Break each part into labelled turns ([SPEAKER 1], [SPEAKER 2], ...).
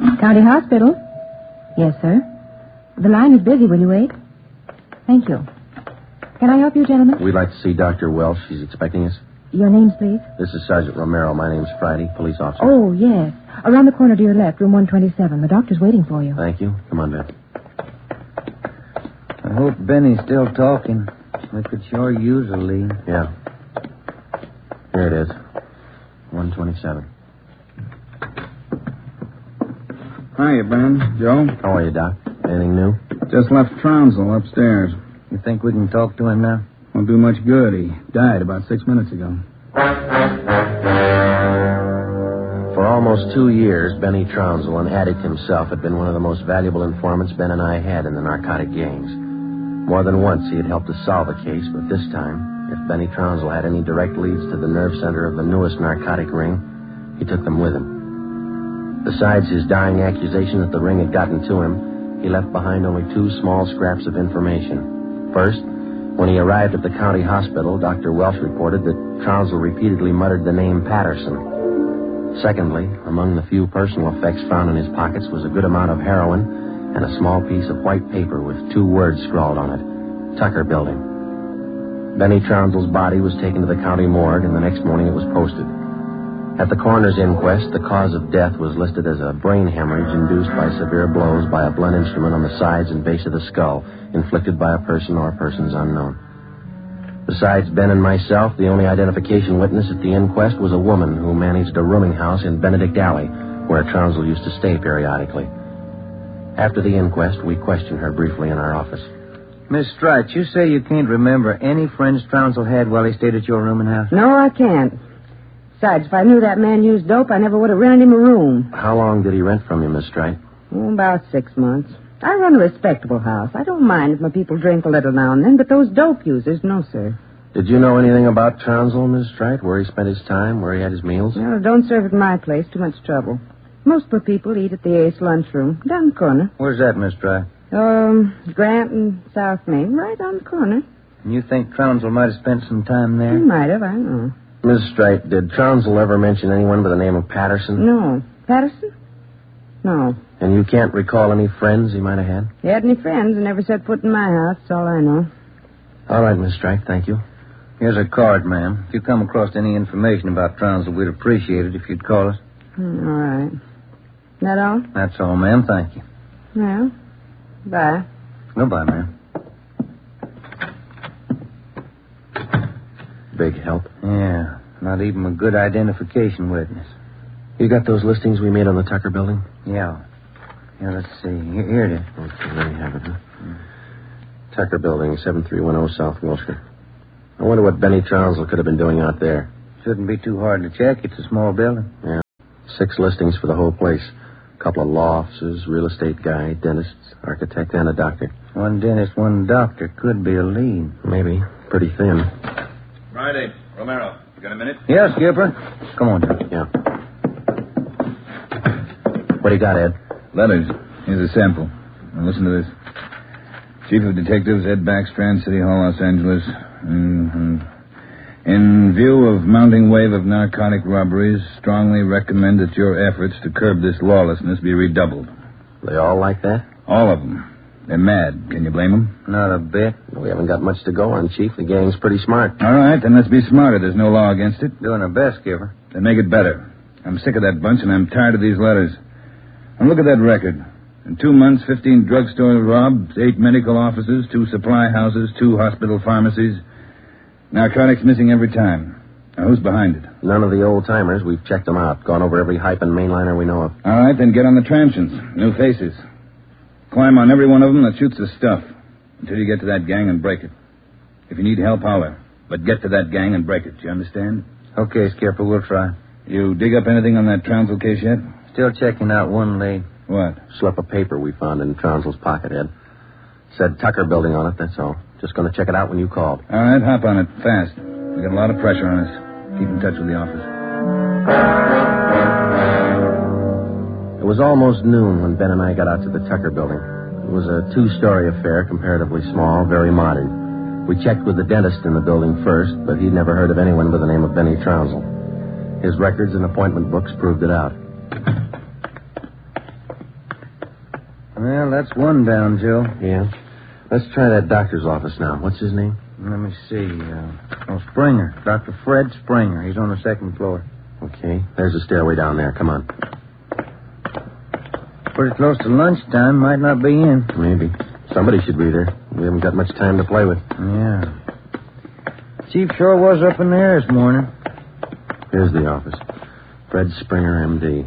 [SPEAKER 1] County Hospital? Yes, sir. The line is busy. Will you wait? Thank you. Can I help you, gentlemen?
[SPEAKER 2] We'd like to see Dr. Welsh. She's expecting us.
[SPEAKER 1] Your names, please?
[SPEAKER 2] This is Sergeant Romero. My name's Friday, police officer.
[SPEAKER 1] Oh, yes. Around the corner to your left, room 127. The doctor's waiting for you.
[SPEAKER 2] Thank you. Come on, Ben.
[SPEAKER 3] I hope Benny's still talking. We could sure use a lead.
[SPEAKER 2] Yeah. Here it is. 127.
[SPEAKER 4] Hiya, Ben. Joe?
[SPEAKER 2] How are you, Doc? Anything new?
[SPEAKER 4] Just left Trounsel upstairs.
[SPEAKER 3] You think we can talk to him now?
[SPEAKER 4] Won't do much good. He died about 6 minutes ago.
[SPEAKER 2] For almost 2 years, Benny Trounsel, an addict himself, had been one of the most valuable informants Ben and I had in the narcotic gangs. More than once, he had helped us solve a case, but this time, if Benny Trounsel had any direct leads to the nerve center of the newest narcotic ring, he took them with him. Besides his dying accusation that the ring had gotten to him, he left behind only 2 small scraps of information. First, when he arrived at the county hospital, Dr. Welsh reported that Trounsel repeatedly muttered the name Patterson. Secondly, among the few personal effects found in his pockets was a good amount of heroin and a small piece of white paper with 2 words scrawled on it, Tucker Building. Benny Trounsel's body was taken to the county morgue, and the next morning it was posted. At the coroner's inquest, the cause of death was listed as a brain hemorrhage induced by severe blows by a blunt instrument on the sides and base of the skull, inflicted by a person or persons unknown. Besides Ben and myself, the only identification witness at the inquest was a woman who managed a rooming house in Benedict Alley, where Trounsel used to stay periodically. After the inquest, we questioned her briefly in our office.
[SPEAKER 3] Miss Strite, you say you can't remember any friends Trounsel had while he stayed at your rooming house?
[SPEAKER 1] No, I can't. Besides, if I knew that man used dope, I never would have rented him a room.
[SPEAKER 2] How long did he rent from you, Miss Strite?
[SPEAKER 1] About 6 months. I run a respectable house. I don't mind if my people drink a little now and then, but those dope users, no, sir.
[SPEAKER 2] Did you know anything about Trounsel, Miss Strite? Where he spent his time, where he had his meals?
[SPEAKER 1] No, don't serve at my place. Too much trouble. Most of the people eat at the Ace lunchroom, down the corner.
[SPEAKER 3] Where's that, Miss Strite?
[SPEAKER 1] Grant and South Main, right on the corner.
[SPEAKER 3] And you think Trounsel might have spent some time there?
[SPEAKER 1] He might have, I don't know.
[SPEAKER 2] Miss Strite, did Trounsel ever mention anyone by the name of Patterson?
[SPEAKER 1] No. Patterson? No.
[SPEAKER 2] And you can't recall any friends he might have had?
[SPEAKER 1] He had any friends and never set foot in my house. That's all I know.
[SPEAKER 2] All right, Miss Strite, thank you.
[SPEAKER 3] Here's a card, ma'am. If you come across any information about Trounsel, we'd appreciate it if you'd call us.
[SPEAKER 1] All right. That all?
[SPEAKER 3] That's all, ma'am. Thank you.
[SPEAKER 1] Well, bye.
[SPEAKER 3] Goodbye, ma'am.
[SPEAKER 2] Big help.
[SPEAKER 3] Yeah, not even a good identification witness.
[SPEAKER 2] You got those listings we made on the Tucker Building?
[SPEAKER 3] Yeah. Yeah, let's see. Here it is.
[SPEAKER 2] Okay, there you have it, huh? Tucker Building, 7310 South Wilshire. I wonder what Benny Trounsel could have been doing out there.
[SPEAKER 3] Shouldn't be too hard to check. It's a small building.
[SPEAKER 2] Yeah. 6 listings for the whole place. A couple of law offices, real estate guy, dentist, architect, and a doctor.
[SPEAKER 3] One dentist, one doctor could be a lead.
[SPEAKER 2] Maybe. Pretty thin.
[SPEAKER 5] Friday, Romero. You got a minute?
[SPEAKER 3] Yes, Skipper. Come on, Joe.
[SPEAKER 2] Yeah. What do you got, Ed?
[SPEAKER 4] Letters. Here's a sample. Now listen to this. Chief of Detectives, Ed Backstrand, City Hall, Los Angeles. In view of mounting wave of narcotic robberies, strongly recommend that your efforts to curb this lawlessness be redoubled.
[SPEAKER 2] They all like that?
[SPEAKER 4] All of them. They're mad. Can you blame them?
[SPEAKER 3] Not a bit.
[SPEAKER 2] We haven't got much to go on, Chief. The gang's pretty smart.
[SPEAKER 4] All right, then let's be smarter. There's no law against it.
[SPEAKER 3] Doing our best, Skipper.
[SPEAKER 4] Then make it better. I'm sick of that bunch, and I'm tired of these letters. And look at that record. In 2 months, 15 drugstores robbed, 8 medical offices, 2 supply houses, 2 hospital pharmacies. Narcotics missing every time. Now, who's behind it?
[SPEAKER 2] None of the old-timers. We've checked them out. Gone over every hype and mainliner we know of.
[SPEAKER 4] All right, then get on the transients. New faces. Climb on every one of them that shoots the stuff until you get to that gang and break it. If you need help, holler. But get to that gang and break it. You understand?
[SPEAKER 3] Okay, Skipper, we'll try.
[SPEAKER 4] You dig up anything on that Trounsel case yet?
[SPEAKER 3] Still checking out one lead.
[SPEAKER 4] What?
[SPEAKER 2] Slip of paper we found in Trounsel's pocket, Ed. Said Tucker Building on it, that's all. Just going to check it out when you called.
[SPEAKER 4] All right, hop on it, fast. We got a lot of pressure on us. Keep in touch with the office.
[SPEAKER 2] It was almost noon when Ben and I got out to the Tucker Building. It was a 2-story affair, comparatively small, very modern. We checked with the dentist in the building first, but he'd never heard of anyone by the name of Benny Trounsel. His records and appointment books proved it out.
[SPEAKER 3] Well, that's one down, Joe.
[SPEAKER 2] Yeah. Let's try that doctor's office now. What's his name?
[SPEAKER 3] Let me see. Springer. Dr. Fred Springer. He's on the second floor.
[SPEAKER 2] Okay. There's a stairway down there. Come on.
[SPEAKER 3] Pretty close to lunchtime. Might not be in.
[SPEAKER 2] Maybe. Somebody should be there. We haven't got much time to play with.
[SPEAKER 3] Yeah. Chief sure was up in there this morning.
[SPEAKER 2] Here's the office. Fred Springer, M.D.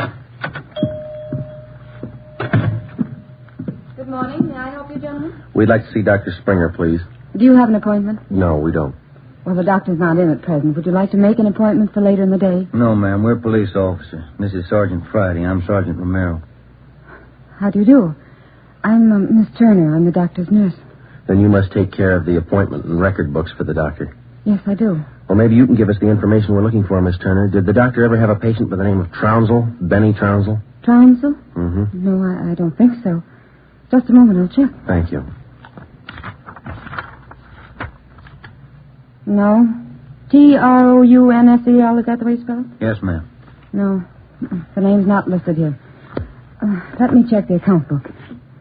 [SPEAKER 1] Good morning. May I help you, gentlemen?
[SPEAKER 2] We'd like to see Dr. Springer, please.
[SPEAKER 1] Do you have an appointment?
[SPEAKER 2] No, we don't.
[SPEAKER 1] Well, the doctor's not in at present. Would you like to make an appointment for later in the day?
[SPEAKER 3] No, ma'am. We're police officers. This is Sergeant Friday. I'm Sergeant Romero.
[SPEAKER 1] How do you do? I'm Miss Turner. I'm the doctor's nurse.
[SPEAKER 2] Then you must take care of the appointment and record books for the doctor.
[SPEAKER 1] Yes, I do.
[SPEAKER 2] Well, maybe you can give us the information we're looking for, Miss Turner. Did the doctor ever have a patient by the name of Trounsel? Benny Trounsel?
[SPEAKER 1] Trounsel?
[SPEAKER 2] Mm-hmm.
[SPEAKER 1] No, I don't think so. Just a moment. I'll check.
[SPEAKER 2] Thank you.
[SPEAKER 1] No. Trounsel, is that the way you spell it?
[SPEAKER 3] Yes, ma'am.
[SPEAKER 1] No. The name's not listed here. Let me check the account book.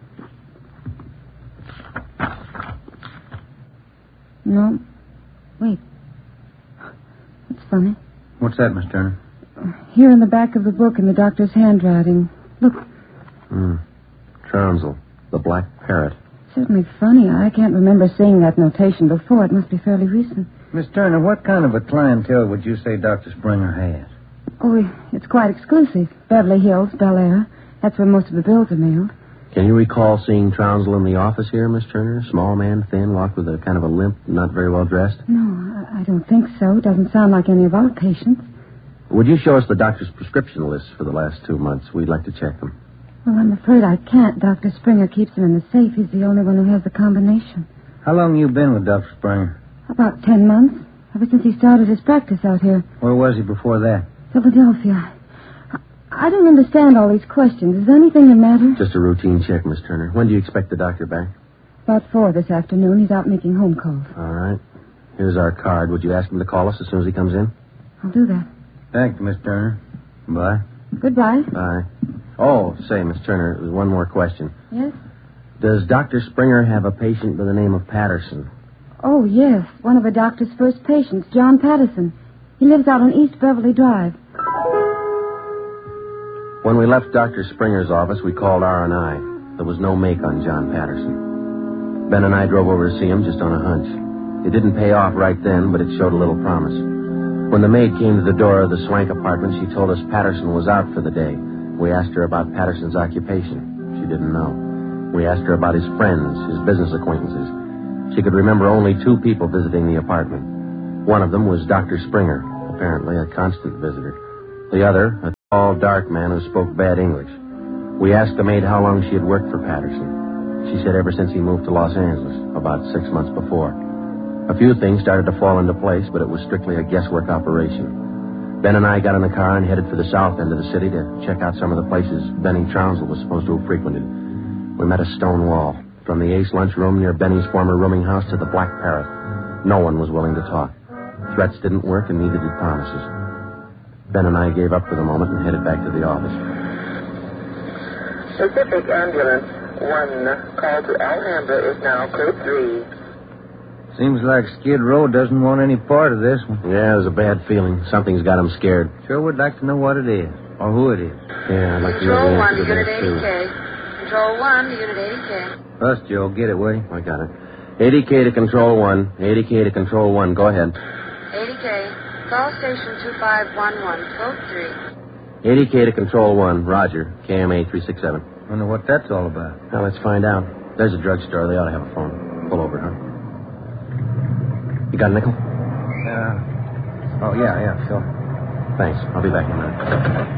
[SPEAKER 1] No. Wait. That's funny.
[SPEAKER 3] What's that, Miss Turner?
[SPEAKER 1] Here in the back of the book in the doctor's handwriting. Look.
[SPEAKER 2] Trounsel, the black parrot.
[SPEAKER 1] Certainly funny. I can't remember seeing that notation before. It must be fairly recent.
[SPEAKER 3] Miss Turner, what kind of a clientele would you say Dr. Springer has?
[SPEAKER 1] Oh, it's quite exclusive. Beverly Hills, Bel Air. That's where most of the bills are mailed.
[SPEAKER 2] Can you recall seeing Trounsel in the office here, Miss Turner? Small man, thin, walked with a kind of a limp, not very well dressed?
[SPEAKER 1] No, I don't think so. It doesn't sound like any of our patients.
[SPEAKER 2] Would you show us the doctor's prescription lists for the last 2 months? We'd like to check them.
[SPEAKER 1] Well, I'm afraid I can't. Dr. Springer keeps them in the safe. He's the only one who has the combination.
[SPEAKER 3] How long you been with Dr. Springer?
[SPEAKER 1] About 10 months. Ever since he started his practice out here.
[SPEAKER 3] Where was he before that?
[SPEAKER 1] Philadelphia. I don't understand all these questions. Is anything the matter?
[SPEAKER 2] Just a routine check, Miss Turner. When do you expect the doctor back?
[SPEAKER 1] About 4 this afternoon. He's out making home calls.
[SPEAKER 2] All right. Here's our card. Would you ask him to call us as soon as he comes in?
[SPEAKER 1] I'll do that.
[SPEAKER 3] Thank you, Miss Turner. Bye.
[SPEAKER 1] Goodbye.
[SPEAKER 2] Bye. Oh, say, Miss Turner, there's one more question.
[SPEAKER 1] Yes?
[SPEAKER 2] Does Dr. Springer have a patient by the name of Patterson?
[SPEAKER 1] Oh, yes. One of the doctor's first patients, John Patterson. He lives out on East Beverly Drive.
[SPEAKER 2] When we left Dr. Springer's office, we called R&I. There was no make on John Patterson. Ben and I drove over to see him just on a hunch. It didn't pay off right then, but it showed a little promise. When the maid came to the door of the Swank apartment, she told us Patterson was out for the day. We asked her about Patterson's occupation. She didn't know. We asked her about his friends, his business acquaintances. She could remember only 2 people visiting the apartment. One of them was Dr. Springer, apparently a constant visitor. The other, a tall, dark man who spoke bad English. We asked the maid how long she had worked for Patterson. She said ever since he moved to Los Angeles, about 6 months before. A few things started to fall into place, but it was strictly a guesswork operation. Ben and I got in the car and headed for the south end of the city to check out some of the places Benny Trounsel was supposed to have frequented. We met a stone wall. From the Ace lunchroom near Benny's former rooming house to the Black Parrot. No one was willing to talk. Threats didn't work, and neither did promises. Ben and I gave up for the moment and headed back to the office.
[SPEAKER 6] Pacific Ambulance 1, call to Alhambra is now code 3.
[SPEAKER 3] Seems like Skid Row doesn't want any part of this one.
[SPEAKER 2] Yeah, there's a bad feeling. Something's got him scared.
[SPEAKER 3] Sure would like to know what it is, or who it is.
[SPEAKER 2] Yeah, I'd like to know the
[SPEAKER 7] Control 1,
[SPEAKER 2] answer to
[SPEAKER 7] Unit
[SPEAKER 2] that, too.
[SPEAKER 7] 80K. Control 1 to Unit 80K.
[SPEAKER 3] Us, Joe, get it, will you?
[SPEAKER 2] I got it. 80K to Control 1. 80K to Control 1. Go ahead.
[SPEAKER 7] 80K. Call station 2511, code 3.
[SPEAKER 2] 80K to Control 1. Roger. KMA 367.
[SPEAKER 3] Wonder what that's all about.
[SPEAKER 2] Now, let's find out. There's a drugstore. They ought to have a phone. Pull over, huh? You got a nickel?
[SPEAKER 3] Oh, yeah, sure.
[SPEAKER 2] Thanks. I'll be back in a minute.